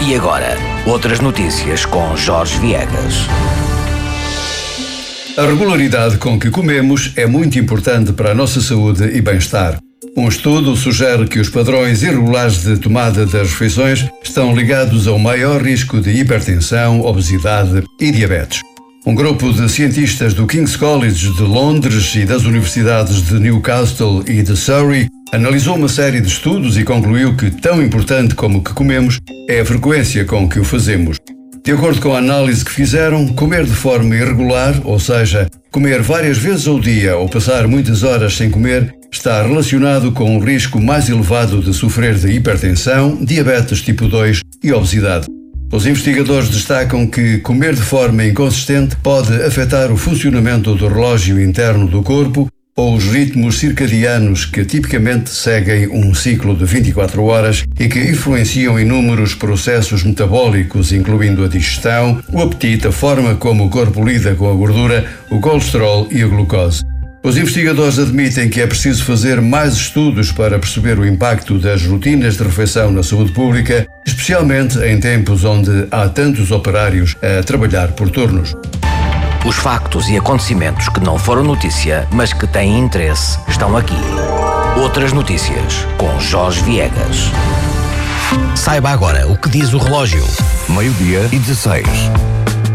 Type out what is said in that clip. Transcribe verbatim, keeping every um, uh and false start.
E agora, outras notícias com Jorge Viegas. A regularidade com que comemos é muito importante para a nossa saúde e bem-estar. Um estudo sugere que os padrões irregulares de tomada das refeições estão ligados ao maior risco de hipertensão, obesidade e diabetes. Um grupo de cientistas do King's College de Londres e das universidades de Newcastle e de Surrey analisou uma série de estudos e concluiu que tão importante como o que comemos é a frequência com que o fazemos. De acordo com a análise que fizeram, comer de forma irregular, ou seja, comer várias vezes ao dia ou passar muitas horas sem comer, está relacionado com um risco mais elevado de sofrer de hipertensão, diabetes tipo dois e obesidade. Os investigadores destacam que comer de forma inconsistente pode afetar o funcionamento do relógio interno do corpo ou os ritmos circadianos que tipicamente seguem um ciclo de vinte e quatro horas e que influenciam inúmeros processos metabólicos, incluindo a digestão, o apetite, a forma como o corpo lida com a gordura, o colesterol e a glucose. Os investigadores admitem que é preciso fazer mais estudos para perceber o impacto das rotinas de refeição na saúde pública, especialmente em tempos onde há tantos operários a trabalhar por turnos. Os factos e acontecimentos que não foram notícia, mas que têm interesse, estão aqui. Outras notícias com Jorge Viegas. Saiba agora o que diz o relógio. Meio-dia e dezesseis.